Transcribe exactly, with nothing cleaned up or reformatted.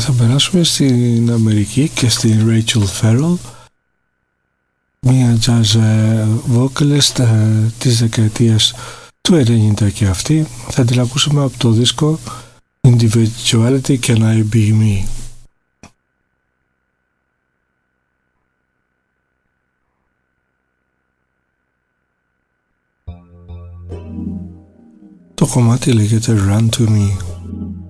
θα περάσουμε στην Αμερική και στην Rachel Farrell, μια jazz vocalist της δεκαετίας του ενενήντα και αυτή. Θα την ακούσουμε από το δίσκο Individuality Can I Be Me. Το κομμάτι λέγεται Run To Me.